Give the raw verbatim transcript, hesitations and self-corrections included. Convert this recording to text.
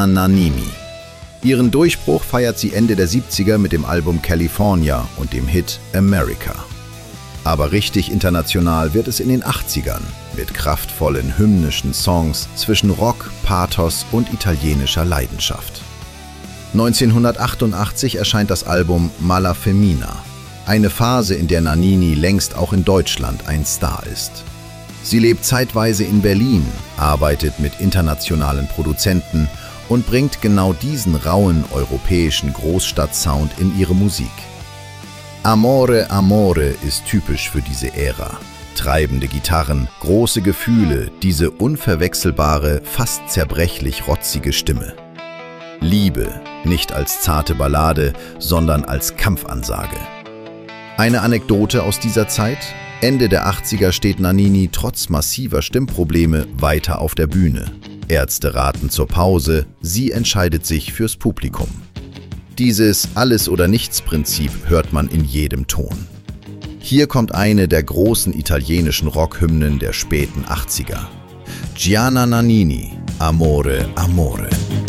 Gianna Nannini. Ihren Durchbruch feiert sie Ende der siebziger mit dem Album California und dem Hit America. Aber richtig international wird es in den achtzigern mit kraftvollen hymnischen Songs zwischen Rock, Pathos und italienischer Leidenschaft. neunzehnhundertachtundachtzig erscheint das Album Mala Femmina, eine Phase, in der Nannini längst auch in Deutschland ein Star ist. Sie lebt zeitweise in Berlin, arbeitet mit internationalen Produzenten und bringt genau diesen rauen europäischen Großstadtsound in ihre Musik. Amore, Amore ist typisch für diese Ära. Treibende Gitarren, große Gefühle, diese unverwechselbare, fast zerbrechlich rotzige Stimme. Liebe, nicht als zarte Ballade, sondern als Kampfansage. Eine Anekdote aus dieser Zeit: Ende der achtziger steht Nannini trotz massiver Stimmprobleme weiter auf der Bühne. Ärzte raten zur Pause, sie entscheidet sich fürs Publikum. Dieses Alles-oder-Nichts-Prinzip hört man in jedem Ton. Hier kommt eine der großen italienischen Rockhymnen der späten achtziger. Gianna Nannini, Amore, Amore.